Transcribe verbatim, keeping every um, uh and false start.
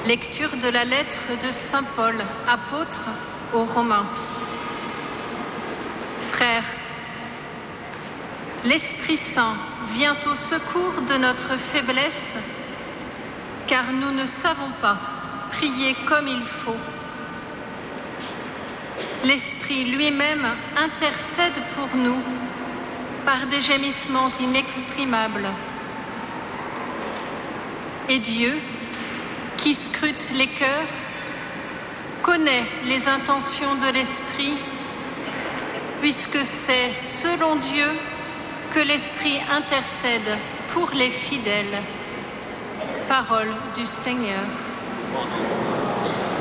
Lecture de la lettre de saint Paul, apôtre aux Romains. Frères, l'Esprit Saint vient au secours de notre faiblesse, car nous ne savons pas prier comme il faut. L'Esprit lui-même intercède pour nous par des gémissements inexprimables. Et Dieu, qui scrute les cœurs, connaît les intentions de l'Esprit, puisque c'est selon Dieu que l'Esprit intercède pour les fidèles. Parole du Seigneur.